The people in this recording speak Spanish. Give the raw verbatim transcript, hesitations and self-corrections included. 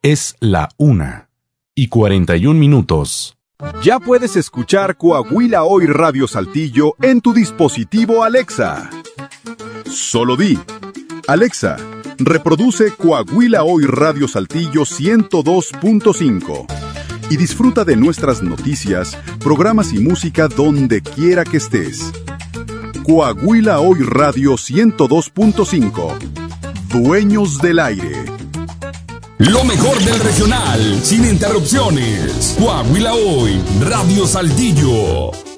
Es la una y cuarenta y un minutos. Ya puedes escuchar Coahuila Hoy Radio Saltillo en tu dispositivo Alexa. Solo di: Alexa, reproduce Coahuila Hoy Radio Saltillo ciento dos punto cinco y disfruta de nuestras noticias, programas y música donde quiera que estés. Coahuila Hoy Radio ciento dos punto cinco. Dueños del aire. Lo mejor del regional, sin interrupciones. Coahuila Hoy, Radio Saltillo.